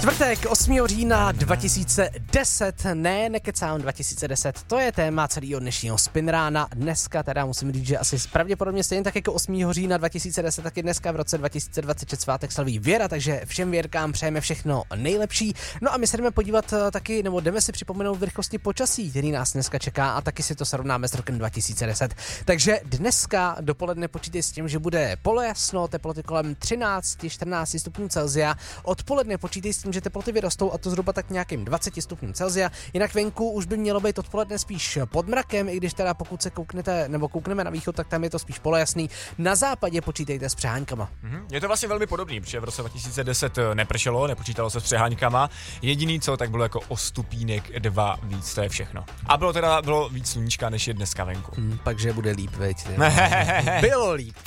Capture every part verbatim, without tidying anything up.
Čtvrtek osmého října dva tisíce deset, ne, nekecám dva tisíce deset, to je téma celého dnešního Spin rána. Dneska teda musím říct, že asi pravděpodobně stejně tak jako osmého října dva tisíce deset, taky dneska v roce dva tisíce dvacet šest svátek slaví Věra, takže všem Věrkám přejeme všechno nejlepší. No a my se jdeme podívat taky, nebo jdeme si připomenout v rychlosti počasí, který nás dneska čeká, a taky si to srovnáme s rokem dva tisíce deset. Takže dneska dopoledne počítej s tím, že bude polojasno, teploty kolem třináct až čtrnáct stupňů Celsia. Odpoledne počítej s tím, že teploty vyrostou, a to zhruba tak nějakým dvacet stupňů Celsia. Jinak venku už by mělo být odpoledne spíš pod mrakem, i když teda pokud se kouknete nebo koukneme na východ, tak tam je to spíš polojasný. Na západě počítejte s přeháňkama. Mm-hmm. Je to vlastně velmi podobný, protože v roce dva tisíce deset nepršelo, nepočítalo se s přeháňkama. Jediný co, tak bylo jako o stupínek dva víc, to je všechno. A bylo teda bylo víc sluníčka, než je dneska venku. Hmm, takže bude líp, veď. Bylo líp.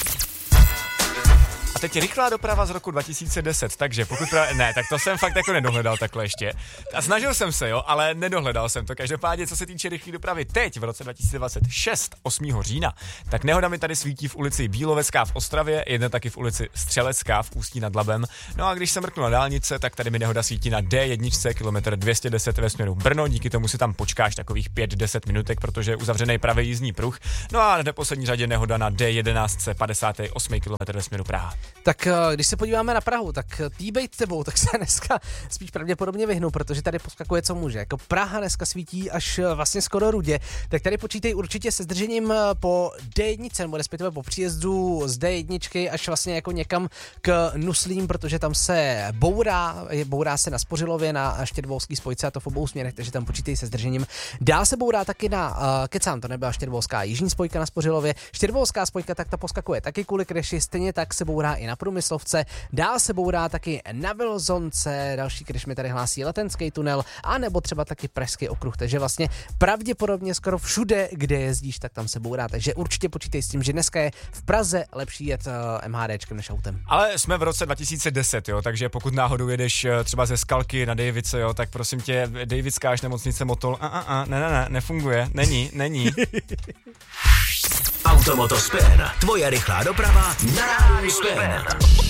A teď rychlá doprava z roku dva tisíce deset, takže pokud právě, ne, tak to jsem fakt jako nedohledal takhle ještě. A snažil jsem se, jo, ale nedohledal jsem to. Každopádně, co se týče rychlé dopravy teď v roce dva tisíce dvacet šest, osmého října, tak nehoda mi tady svítí v ulici Bílovecká v Ostravě, jedna taky v ulici Střelecká v Ústí nad Labem. No a když se mrknu na dálnice, tak tady mi nehoda svítí na D jedna, kilometr dvě stě deset ve směru Brno, díky tomu si tam počkáš takových pět deset minutek, protože je uzavřený pravý jízdní pruh. No a v neposlední řadě nehoda na D jedenáct, padesát osm kilometr ve směru Praha. Tak když se podíváme na Prahu, tak tý bejt tebou, tak se dneska spíš pravděpodobně vyhnu, protože tady poskakuje co může. Jako Praha dneska svítí až vlastně skoro rudě, tak tady počítej určitě se zdržením po D jedna, nebo respektive po příjezdu z D jedna až vlastně jako někam k Nuslím, protože tam se bourá, bourá se na Spořilově, na Štěrboulský spojce, a to v obou směrech, takže tam počítej se zdržením. Dál se bourá taky na uh, kecám, to nebyla Štěrboulská jižní spojka na Spořilově. Štěrboulská spojka, tak ta poskakuje taky kvůli kreši, stejně tak se bourá i na Průmyslovce, dál se bourá taky na Vilzonce, další kryš mi tady hlásí Letenský tunel, a nebo třeba taky Pražský okruh, takže vlastně pravděpodobně skoro všude, kde jezdíš, tak tam se bourá, takže určitě počítej s tím, že dneska je v Praze lepší jet uh, MHDčkem než autem. Ale jsme v roce dva tisíce deset, jo, takže pokud náhodou jedeš třeba ze Skalky na Dejvice, jo, tak prosím tě, Dejvická až nemocnice Motol, a, a, a, ne, ne, ne, nefunguje, není, není. Automoto Spin, tvoje rychlá doprava na Rádiu Spin.